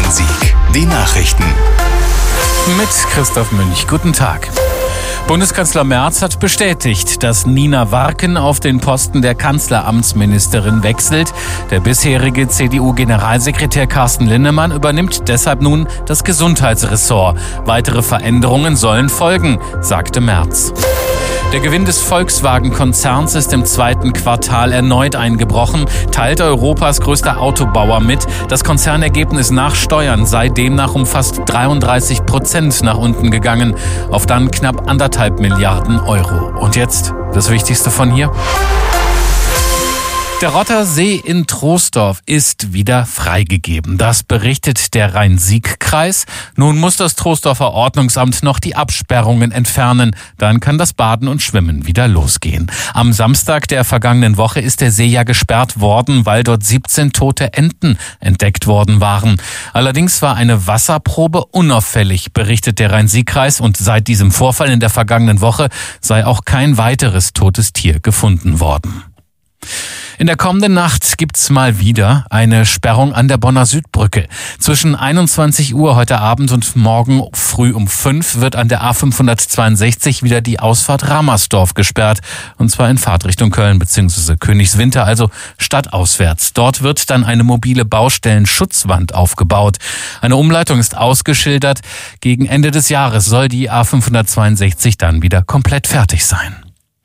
Rhein-Sieg. Die Nachrichten. Mit Christoph Münch. Guten Tag. Bundeskanzler Merz hat bestätigt, dass Nina Warken auf den Posten der Kanzleramtsministerin wechselt. Der bisherige CDU-Generalsekretär Carsten Linnemann übernimmt deshalb nun das Gesundheitsressort. Weitere Veränderungen sollen folgen, sagte Merz. Der Gewinn des Volkswagen-Konzerns ist im zweiten Quartal erneut eingebrochen, teilt Europas größter Autobauer mit. Das Konzernergebnis nach Steuern sei demnach um fast 33% nach unten gegangen, auf dann knapp 1,5 Milliarden Euro. Und jetzt das Wichtigste von hier. Der Rotter See in Troisdorf ist wieder freigegeben. Das berichtet der Rhein-Sieg-Kreis. Nun muss das Troisdorfer Ordnungsamt noch die Absperrungen entfernen. Dann kann das Baden und Schwimmen wieder losgehen. Am Samstag der vergangenen Woche ist der See ja gesperrt worden, weil dort 17 tote Enten entdeckt worden waren. Allerdings war eine Wasserprobe unauffällig, berichtet der Rhein-Sieg-Kreis. Und seit diesem Vorfall in der vergangenen Woche sei auch kein weiteres totes Tier gefunden worden. In der kommenden Nacht gibt's mal wieder eine Sperrung an der Bonner Südbrücke. Zwischen 21 Uhr heute Abend und morgen früh um 5 wird an der A562 wieder die Ausfahrt Ramersdorf gesperrt. Und zwar in Fahrtrichtung Köln bzw. Königswinter, also stadtauswärts. Dort wird dann eine mobile Baustellenschutzwand aufgebaut. Eine Umleitung ist ausgeschildert. Gegen Ende des Jahres soll die A562 dann wieder komplett fertig sein.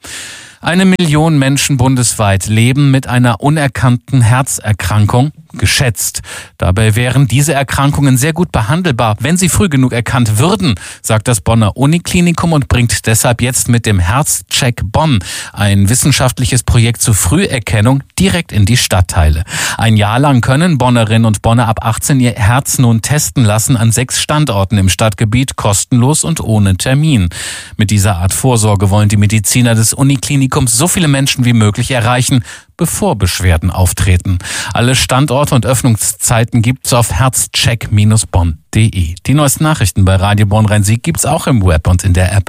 1 Million Menschen bundesweit leben mit einer unerkannten Herzerkrankung, geschätzt. Dabei wären diese Erkrankungen sehr gut behandelbar, wenn sie früh genug erkannt würden, sagt das Bonner Uniklinikum und bringt deshalb jetzt mit dem Herzcheck Bonn ein wissenschaftliches Projekt zur Früherkennung direkt in die Stadtteile. Ein Jahr lang können Bonnerinnen und Bonner ab 18 ihr Herz nun testen lassen an 6 Standorten im Stadtgebiet, kostenlos und ohne Termin. Mit dieser Art Vorsorge wollen die Mediziner des Uniklinikums so viele Menschen wie möglich erreichen, bevor Beschwerden auftreten. Alle Standorte und Öffnungszeiten gibt's auf herzcheck-bonn.de. Die neuesten Nachrichten bei Radio Bonn Rhein-Sieg gibt's auch im Web und in der App.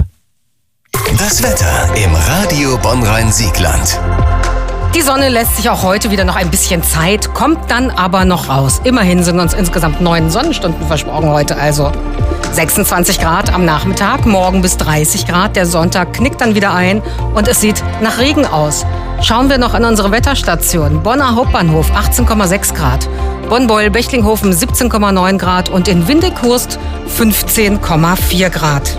Das Wetter im Radio Bonn Rhein-Siegland. Die Sonne lässt sich auch heute wieder noch ein bisschen Zeit, kommt dann aber noch raus. Immerhin sind uns insgesamt 9 Sonnenstunden versprochen heute, also 26 Grad am Nachmittag, morgen bis 30 Grad. Der Sonntag knickt dann wieder ein und es sieht nach Regen aus. Schauen wir noch an unsere Wetterstation. Bonner Hauptbahnhof 18,6 Grad, Bonn-Beuel-Bechlinghofen 17,9 Grad und in Windighurst 15,4 Grad.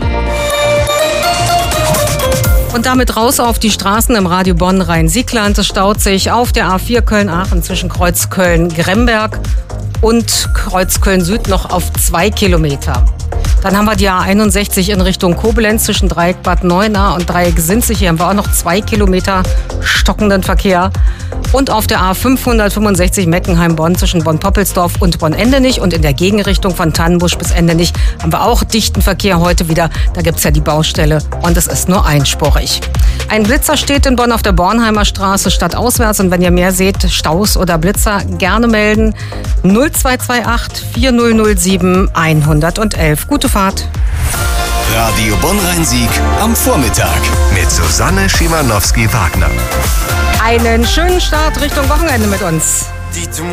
Und damit raus auf die Straßen im Radio Bonn Rhein-Siegland. Es staut sich auf der A4 Köln-Aachen zwischen Kreuz Köln-Gremberg und Kreuz Köln-Süd noch auf 2 Kilometer. Dann haben wir die A61 in Richtung Koblenz zwischen Dreieck Bad Neuenahr und Dreieck Sinzig. Hier haben wir auch noch 2 Kilometer stockenden Verkehr. Und auf der A565 Meckenheim-Bonn zwischen Bonn-Poppelsdorf und Bonn-Endenich und in der Gegenrichtung von Tannenbusch bis Endenich haben wir auch dichten Verkehr heute wieder. Da gibt's ja die Baustelle und es ist nur einspurig. Ein Blitzer steht in Bonn auf der Bornheimer Straße stadtauswärts und wenn ihr mehr seht, Staus oder Blitzer, gerne melden. 0228 4007 111. Gute Fahrt. Radio Bonn Rhein-Sieg am Vormittag mit Susanne Schimanowski-Wagner. Einen schönen Start Richtung Wochenende mit uns.